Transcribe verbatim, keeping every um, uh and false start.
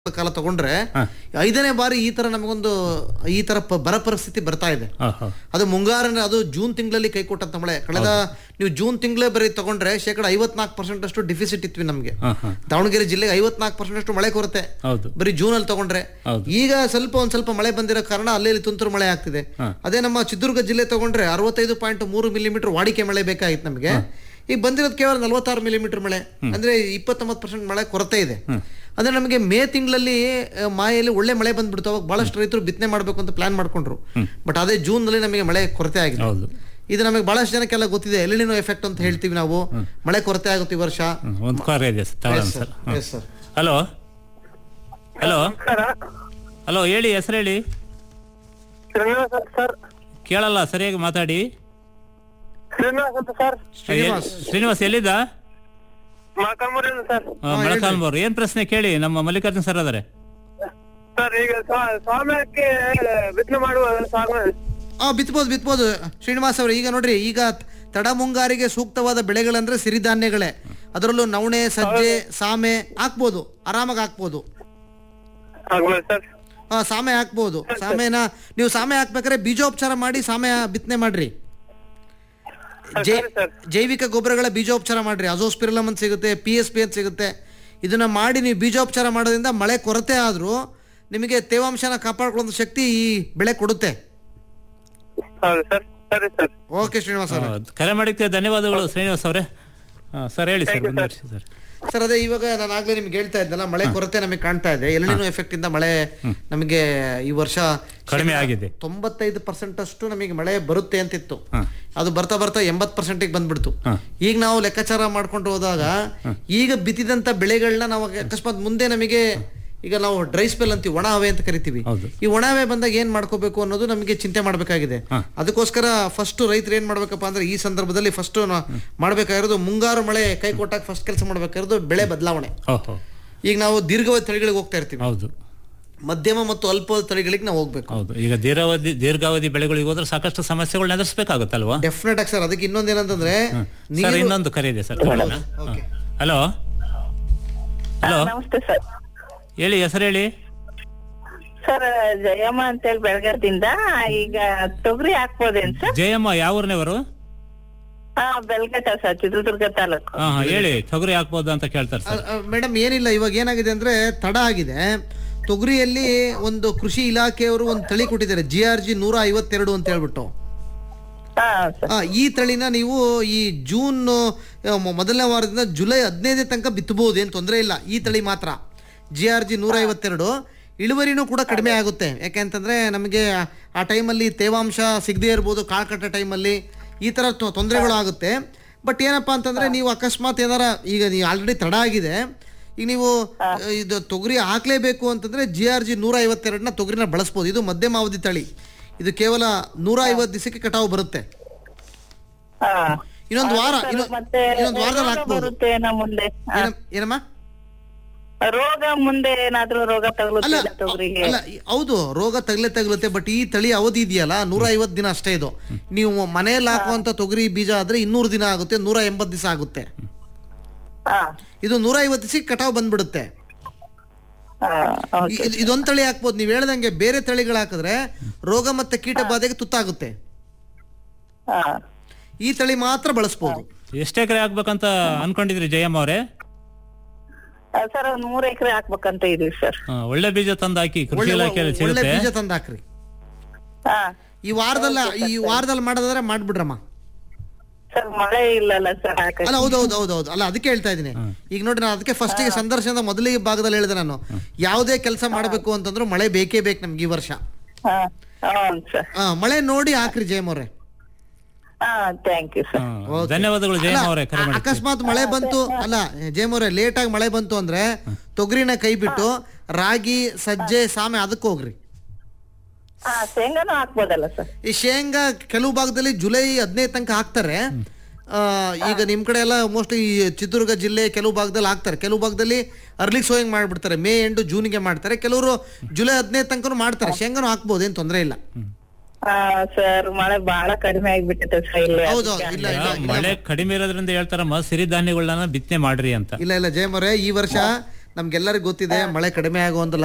ಕಾಲ ತಗೊಂಡ್ರೆ ಐದನೇ ಬಾರಿ ಈ ತರ ನಮಗೊಂದು ಈ ತರ ಬರ ಪರಿಸ್ಥಿತಿ ಬರ್ತಾ ಇದೆ. ಅದು ಮುಂಗಾರನ ಅದು ಜೂನ್ ತಿಂಗಳಲ್ಲಿ ಕೈ ಕೊಟ್ಟಂತ ಮಳೆ. ಕಳೆದ ನೀವು ಜೂನ್ ತಿಂಗಳೇ ಬರೀ ತಗೊಂಡ್ರೆ ಶೇಕಡ ಐವತ್ನಾಲ್ಕು ಪರ್ಸೆಂಟ್ ಅಷ್ಟು ಡಿಫಿಸಿಟ್ ಇತ್ವಿ ನಮ್ಗೆ. ದಾವಣಗೆರೆ ಜಿಲ್ಲೆಗೆ ಐವತ್ನಾಲ್ಕು ಪರ್ಸೆಂಟ್ ಅಷ್ಟು ಮಳೆ ಕೊರತೆ ಬರೀ ಜೂನ್ ಅಲ್ಲಿ ತಗೊಂಡ್ರೆ. ಈಗ ಸ್ವಲ್ಪ ಒಂದ್ ಸ್ವಲ್ಪ ಮಳೆ ಬಂದಿರೋ ಕಾರಣ ಅಲ್ಲಿ ತುಂತುರು ಮಳೆ ಆಗ್ತಿದೆ. ಅದೇ ನಮ್ಮ ಚಿತ್ರದುರ್ಗ ಜಿಲ್ಲೆ ತಗೊಂಡ್ರೆ ಅರವತ್ತೈದು ಪಾಯಿಂಟ್ ಮೂರು ಮಿಲಿಮೀಟರ್ ವಾಡಿಕೆ ಮಳೆ ಬೇಕಾಗಿತ್ತು ನಮಗೆ. ಈಗ ಬಂದಿರೋದು ಕೇವಲ ನಲವತ್ತಾರು ಮಿಲಿಮೀಟರ್ ಮಳೆ, ಅಂದ್ರೆ ಇಪ್ಪತ್ತೊಂಬತ್ತು ಪರ್ಸೆಂಟ್ ಮಳೆ ಕೊರತೆ ಇದೆ. ಅಂದ್ರೆ ನಮಗೆ ಮೇ ತಿಂಗಳಲ್ಲಿ ಮಾಯಲ್ಲಿ ಒಳ್ಳೆ ಮಳೆ ಬಂದ್ಬಿಡ್ತು. ಅವಾಗ ಬಹಳಷ್ಟು ರೈತರು ಬಿತ್ತನೆ ಮಾಡ್ಬೇಕು ಅಂತ ಪ್ಲಾನ್ ಮಾಡ್ಕೊಂಡ್ರು. ಬಟ್ ಅದೇ ಜೂನ್ ನಲ್ಲಿ ನಮಗೆ ಮಳೆ ಕೊರತೆ ಆಗಿದೆ. ಇದು ನಮಗೆ ಬಹಳಷ್ಟು ಜನಕ್ಕೆಲ್ಲ ಗೊತ್ತಿದೆ, ಎಲಿನಿನೋ ಎಫೆಕ್ಟ್ ಅಂತ ಹೇಳ್ತೀವಿ ನಾವು. ಮಳೆ ಕೊರತೆ ಆಗುತ್ತೆ ಈ ವರ್ಷ. ಹಲೋ ಹಲೋ ಹಲೋ ಹೇಳಿ, ಹೆಸರು ಹೇಳಿ. ಕೇಳಲ್ಲ, ಸರಿಯಾಗಿ ಮಾತಾಡಿ. ಶ್ರೀನಿವಾಸ್ ಎಲ್ಲಿದ್ದ? ಮೊಳಕಾಲ್ಮೂರು. ಏನ್ ಪ್ರಶ್ನೆ ಕೇಳಿ, ನಮ್ಮ ಮಲ್ಲಿಕಾರ್ಜುನ್ ಸರ್ ಅದಾರೆ. ಸರ್ ಈಗ ಸ್ವಾಮ್ಯಕ್ಕೆ ಬಿತ್ತನೆ ಮಾಡುವ ಬಿತ್ಬೋದು ಬಿತ್ಬೋದು ಶ್ರೀನಿವಾಸ್ ಅವರು. ಈಗ ನೋಡ್ರಿ, ಈಗ ತಡ ಮುಂಗಾರಿಗೆ ಸೂಕ್ತವಾದ ಬೆಳೆಗಳಂದ್ರೆ ಸಿರಿಧಾನ್ಯಗಳೇ. ಅದರಲ್ಲೂ ನವಣೆ, ಸಜ್ಜೆ, ಸಾಮೆ ಹಾಕ್ಬೋದು, ಆರಾಮಾಗಿ ಹಾಕ್ಬೋದು. ಹಾ, ಸಾಮೆ ಹಾಕ್ಬೋದು. ಸಾಮೆನ ನೀವು ಸಾಮೆ ಹಾಕ್ಬೇಕಾದ್ರೆ ಬೀಜೋಪಚಾರ ಮಾಡಿ ಸಾಮೆ ಬಿತ್ತನೆ ಮಾಡ್ರಿ. ಜೈವಿಕ ಗೊಬ್ಬರಗಳ ಬೀಜೋಪಚಾರ ಮಾಡ್ರಿ. ಅಜೋಸ್ಪಿರಲಮ್ ಅಂತ ಸಿಗುತ್ತೆ, ಪಿ ಎಸ್ ಪಿ ಅಂತ ಸಿಗುತ್ತೆ. ಇದನ್ನ ಮಾಡಿ ನೀವು ಬೀಜೋಪಚಾರ ಮಾಡೋದ್ರಿಂದ ಮಳೆ ಕೊರತೆ ಆದ್ರೂ ನಿಮಗೆ ತೇವಾಂಶನ ಕಾಪಾಡ್ಕೊಳ್ಳೋ ಶಕ್ತಿ ಈ ಬೆಳೆ ಕೊಡುತ್ತೆ. ಓಕೆ ಶ್ರೀನಿವಾಸ್ ಅವರೇ, ಕರೆ ಮಾಡಿಕ್ಕೆ ಧನ್ಯವಾದಗಳು ಶ್ರೀನಿವಾಸ್ ಅವರೇ. ಸರ್ ಹೇಳಿ ಸರ್. ಸರ್ ಅದೇ ಇವಾಗ ನಾನು ಆಗ್ಲೇ ನಿಮ್ಗೆ ಹೇಳ್ತಾ ಇದ್ದಲ್ಲ, ಮಳೆ ಕೊರತೆ ನಮಗೆ ಕಾಣ್ತಾ ಇದೆ. ಎಲ್ನಿನೋ ಎಫೆಕ್ಟ್ ಇಂದ ಮಳೆ ನಮಗೆ ಈ ವರ್ಷ ಕಡಿಮೆ ಆಗಿದೆ. ತೊಂಬತ್ತೈದು ಪರ್ಸೆಂಟ್ ಅಷ್ಟು ನಮಗೆ ಮಳೆ ಬರುತ್ತೆ ಅಂತಿತ್ತು. ಅದು ಬರ್ತಾ ಬರ್ತಾ ಎಂಬತ್ ಪರ್ಸೆಂಟ್ ಬಂದ್ಬಿಡ್ತು. ಈಗ ನಾವು ಲೆಕ್ಕಾಚಾರ ಮಾಡ್ಕೊಂಡು ಹೋದಾಗ ಈಗ ಬಿತ್ತಿದಂತ ಬೆಳೆಗಳನ್ನ ನಾವು ಅಕಸ್ಮಾತ್ ಮುಂದೆ ನಮಗೆ ಈಗ ನಾವು ಡ್ರೈ ಸ್ಪೆಲ್ ಅಂತೀವಿ, ಒಣ ಹವೆ ಅಂತ ಕರಿತೀವಿ. ಈ ಒಣ ಹವೆ ಬಂದಾಗ ಏನ್ ಮಾಡ್ಕೋಬೇಕು ಅನ್ನೋದು ನಮಗೆ ಚಿಂತೆ ಮಾಡ್ಬೇಕಾಗಿದೆ. ಅದಕ್ಕೋಸ್ಕರ ಫಸ್ಟ್ ರೈತರು ಏನ್ ಮಾಡ್ಬೇಕಪ್ಪ ಅಂದ್ರೆ ಈ ಸಂದರ್ಭದಲ್ಲಿ ಫಸ್ಟ್ ಮಾಡ್ಬೇಕಾಗಿರೋದು ಮುಂಗಾರು ಮಳೆ ಕೈ ಕೊಟ್ಟಾಗ ಫಸ್ಟ್ ಕೆಲಸ ಮಾಡ್ಬೇಕಾಗಿರೋದು ಬೆಳೆ ಬದಲಾವಣೆ. ಈಗ ನಾವು ದೀರ್ಘಾವಧಿ ತಳಿಗಳಿಗೆ ಹೋಗ್ತಾ ಇರ್ತೀವಿ, ಮಧ್ಯಮ ಮತ್ತು ಅಲ್ಪಾವಧಿ ತಳಿಗಳಿಗೆ ನಾವು ಹೋಗ್ಬೇಕು. ಈಗ ದೀರ್ಘಾವಧಿ ದೀರ್ಘಾವಧಿ ಬೆಳೆಗಳಿಗೆ ಹೋದ್ರೆ ಸಾಕಷ್ಟು ಸಮಸ್ಯೆಗಳನ್ನ ಎದುರಿಸಬೇಕಾಗುತ್ತಲ್ವಾ? ಡೆಫಿನೆಟ್ ಆಗಿ ಸರ್. ಅದಕ್ಕೆ ಇನ್ನೊಂದು ಏನಂತಂದ್ರೆ ಇನ್ನೊಂದು ಕರೆ ಇದೆ ಸರ್. ಹಲೋ ಹಲೋ ನಮಸ್ತೆ ಸರ್. ಹೇಳಿ, ಹೆಸರು ಹೇಳಿ. ಸರ್ ಜಯಮ್ಮ ಅಂತ ಹೇಳಿ ಬೆಳಗಾರದಿಂದ. ಈಗ ತೊಗರಿ ಹಾಕ್ಬೋದೇನ್ ಸರ್? ಜಯಮ್ಮ ಯಾವ ಊರಿನವರು? ಹಾ, ಬೆಳಗಟ ಸರ್, ಚಿತ್ರದುರ್ಗ ತಾಲೂಕು. ಹಾ ಹೇಳಿ, ತೊಗರಿ ಹಾಕ್ಬೋದು ಅಂತ ಕೇಳ್ತಾರೆ ಸರ್. ಮೇಡಮ್ ಏನಿಲ್ಲ, ಇವಾಗ ಏನಾಗಿದೆ ಅಂದ್ರೆ ತಡ ಆಗಿದೆ. ತೊಗರಿಯಲ್ಲಿ ಒಂದು ಕೃಷಿ ಇಲಾಖೆಯವರು ಒಂದು ತಳಿ ಕೊಟ್ಟಿದ್ದಾರೆ, ಜಿ ಆರ್ ಜಿ ನೂರ ಐವತ್ತೆರಡು ಅಂತ ಹೇಳ್ಬಿಟ್ಟು. ಈ ತಳಿನ ನೀವು ಈ ಜೂನ್ ಮೊದಲನೇ ವಾರದಿಂದ ಜುಲೈ ಹದಿನೈದನೇ ತನಕ ಬಿತ್ತಬಹುದು, ಏನ್ ತೊಂದರೆ ಇಲ್ಲ. ಈ ತಳಿ ಮಾತ್ರ ಜಿ ಆರ್ ಜಿ ನೂರ ಐವತ್ತೆರಡು. ಇಳುವರಿನೂ ಕೂಡ ಕಡಿಮೆ ಆಗುತ್ತೆ. ಯಾಕೆಂತಂದ್ರೆ ನಮಗೆ ಆ ಟೈಮಲ್ಲಿ ತೇವಾಂಶ ಸಿಗದೇ ಇರ್ಬೋದು, ಕಾಳು ಕಟ್ಟೋ ಟೈಮಲ್ಲಿ ಈ ಥರ ತೊಂದರೆಗಳು ಆಗುತ್ತೆ. ಬಟ್ ಏನಪ್ಪಾ ಅಂತಂದ್ರೆ ನೀವು ಅಕಸ್ಮಾತ್ ಏನಾರ ಈಗ ನೀವು ಆಲ್ರೆಡಿ ತಡ ಆಗಿದೆ, ಈಗ ನೀವು ಇದು ತೊಗರಿ ಹಾಕ್ಲೇಬೇಕು ಅಂತಂದ್ರೆ ಜಿ ಆರ್ ಜಿ ನೂರ ಐವತ್ತೆರಡನ್ನ ತೊಗರಿನ ಬಳಸ್ಬೋದು. ಇದು ಮಧ್ಯಮ ಅವಧಿ ತಳಿ. ಇದು ಕೇವಲ ನೂರ ಐವತ್ತು ದಿವಸಕ್ಕೆ ಕಟಾವು ಬರುತ್ತೆ. ಇನ್ನೊಂದು ವಾರ ಇನ್ನೊಂದು ವಾರದಲ್ಲಿ ಹಾಕ್ಬೋದು. ಏನಮ್ಮ ರೋಗ ಮುಂದೆ ಏನಾದ್ರೂ ರೋಗ ತಗಲುತ್ತೆ? ಹೌದು, ರೋಗ ತಗಲೇ ತಗಲುತ್ತೆ. ಬಟ್ ಈ ತಳಿ ಅವಧಿ ಇದೆಯಲ್ಲ ನೂರ ಐವತ್ತು ದಿನ ಅಷ್ಟೇ. ಇದು ನೀವು ಮನೆಯಲ್ಲಿ ಹಾಕುವಂತ ತೊಗರಿ ಬೀಜ ಆದ್ರೆ ಇನ್ನೂರು ದಿನ ಆಗುತ್ತೆ, ನೂರ ಎಂಬತ್ತು ದಿವಸ ಆಗುತ್ತೆ. ಇದು ನೂರ ಐವತ್ತು ದಿವಸಕ್ಕೆ ಕಟಾವು ಬಂದ್ಬಿಡುತ್ತೆ. ಇದೊಂದ್ ತಳಿ ಹಾಕ್ಬೋದು. ನೀವ್ ಹೇಳ್ದಂಗೆ ಬೇರೆ ತಳಿಗಳು ಹಾಕಿದ್ರೆ ರೋಗ ಮತ್ತೆ ಕೀಟ ಬಾಧೆಗೆ ತುತ್ತಾಗುತ್ತೆ. ಈ ತಳಿ ಮಾತ್ರ ಬಳಸಬಹುದು. ಎಷ್ಟು ಎಕರೆ ಹಾಕ್ಬೇಕಂತ ಅನ್ಕೊಂಡಿದ್ರಿ ಜಯಮ್ಮ ಅವರೇ? ಸರ್ ಒಂದ್ ಮೂರ್ ಎಕರೆ ಹಾಕ್ಬೇಕಂತ ಇದೀವಿ ಸರ್. ಒಳ್ಳೆ ಬೀಜ ತಂದು ಹಾಕಿ, ಕೃಷಿ ಇಲಾಖೆಯಲ್ಲಿ ಸಿಗುತ್ತೆ. ಒಳ್ಳೆ ಬೀಜ ತಂದು ಹಾಕ್ರಿ. ಈ ವಾರದಲ್ಲ ಈ ವಾರದಲ್ಲಿ ಮಾಡೋದಾದ್ರೆ ಮಾಡ್ಬಿಡ್ರಮ್ಮ. ಸರ್ ಮಳೆ ಇಲ್ಲಲ್ಲ ಸರ್. ಅಲ್ಲ ಹೌದು ಹೌದು ಹೌದು ಹೌದು ಅಲ್ಲ ಅದಕ್ಕೆ ಹೇಳ್ತಾ ಇದೀನಿ. ಈಗ ನೋಡಿ, ನಾನು ಅದಕ್ಕೆ ಫಸ್ಟ್ ಗೆ ಸಂದರ್ಶನದ ಮೊದಲಿಗೆ ಭಾಗದಲ್ಲಿ ಹೇಳಿದೆ, ನಾನು ಯಾವುದೇ ಕೆಲಸ ಮಾಡಬೇಕು ಅಂತಂದ್ರು ಮಳೆ ಬೇಕೇ ಬೇಕು ನಮ್ಗೆ ಈ ವರ್ಷ. ಮಳೆ ನೋಡಿ ಹಾಕ್ರಿ ಜಯಮ್ಮ ಅವ್ರೆ. ಧನ್ಯವಾದಗಳು ಜಯಮ್ಮ ಅವರೇ. ಅಕಸ್ಮಾತ್ ಮಳೆ ಬಂತು ಅಲ್ಲ ಜಯಮ್ಮ ಅವರೇ, ಲೇಟ್ ಆಗಿ ಮಳೆ ಬಂತು ಅಂದ್ರೆ ತೊಗರಿನ ಕೈ ಬಿಟ್ಟು ರಾಗಿ, ಸಜ್ಜೆ, ಸಾಮೆ ಅದಕ್ಕೆ ಹೋಗ್ರಿ. ಶೇಂಗಾನು ಹಾಕ್ಬೋದಲ್ಲ ಸರ್? ಈ ಶೇಂಗಾ ಕೆಲವು ಭಾಗದಲ್ಲಿ ಜುಲೈ ಹದಿನೈದು ತನಕ ಹಾಕ್ತಾರೆ. ಈಗ ನಿಮ್ ಕಡೆ ಎಲ್ಲ ಮೋಸ್ಟ್ಲಿ ಈ ಚಿತ್ರದುರ್ಗ ಜಿಲ್ಲೆ ಕೆಲವು ಭಾಗದಲ್ಲಿ ಹಾಕ್ತಾರೆ, ಕೆಲವು ಭಾಗದಲ್ಲಿ ಅರ್ಲಿ ಸೋಯಿಂಗ್ ಮಾಡ್ಬಿಡ್ತಾರೆ, ಮೇ ಎಂಟು ಜೂನ್ಗೆ ಮಾಡ್ತಾರೆ. ಕೆಲವರು ಜುಲೈ ಹದಿನೈದು ತನಕ ಮಾಡ್ತಾರೆ. ಶೇಂಗಾನು ಹಾಕ್ಬೋದು, ಏನ್ ತೊಂದರೆ ಇಲ್ಲ. ಸರ್ ಮಳೆ ಬಹಳ ಕಡಿಮೆ ಆಗ್ಬಿಟ್ಟಿದೆ ಮಳೆ ಕಡಿಮೆ ಇರೋದ್ರಿಂದ ಹೇಳ್ತಾರಮ್ಮ ಸಿರಿಧಾನ್ಯಗಳನ್ನ ಬಿತ್ತನೆ ಮಾಡ್ರಿ ಅಂತ. ಇಲ್ಲ ಇಲ್ಲ ಜಯಮರೇ, ಈ ವರ್ಷ ನಮ್ಗೆಲ್ಲರಿಗೂ ಗೊತ್ತಿದೆ ಮಳೆ ಕಡಿಮೆ ಆಗೋ ಒಂದು